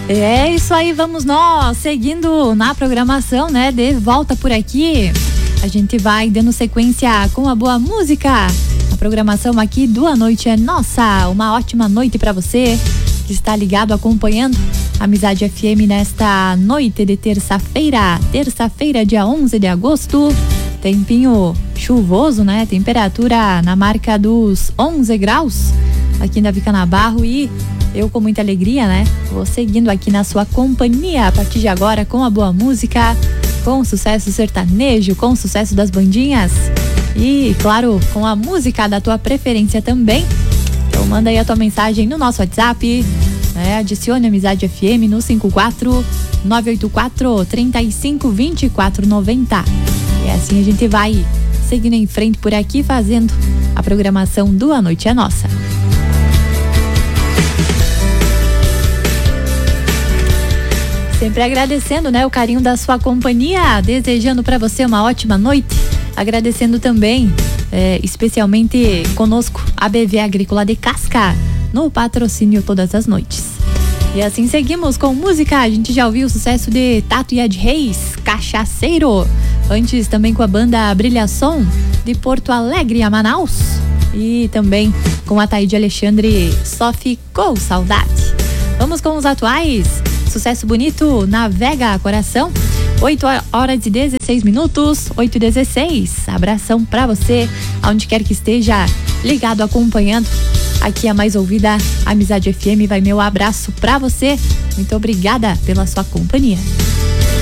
É isso aí, vamos nós seguindo na programação, né? De volta por aqui. A gente vai dando sequência com a boa música. A programação aqui do A Noite é Nossa. Uma ótima noite pra você que está ligado acompanhando Amizade FM nesta noite de terça-feira. Terça-feira, dia 11 de agosto. Tempinho chuvoso, né? Temperatura na marca dos 11 graus aqui na Vicana Barro, e eu com muita alegria, né? Vou seguindo aqui na sua companhia a partir de agora com a boa música, com o sucesso sertanejo, com o sucesso das bandinhas e, claro, com a música da tua preferência também. Então manda aí a tua mensagem no nosso WhatsApp, né? Adicione Amizade FM no 54-984 35 24 90. E assim a gente vai seguindo em frente por aqui, fazendo a programação do A Noite é Nossa. Sempre agradecendo, né, o carinho da sua companhia, desejando para você uma ótima noite, agradecendo também, especialmente conosco, a BV Agrícola de Casca, no patrocínio todas as noites. E assim seguimos com música. A gente já ouviu o sucesso de Tato e Ed Reis, Cachaceiro, antes também com a banda Brilhação, de Porto Alegre a Manaus, e também com a Taíde Alexandre, Só Ficou Saudade. Vamos com os atuais. Sucesso bonito, Navega Coração, 8h16, 8h16. Abração pra você, aonde quer que esteja ligado, acompanhando aqui a mais ouvida Amizade FM. Vai meu abraço pra você. Muito obrigada pela sua companhia.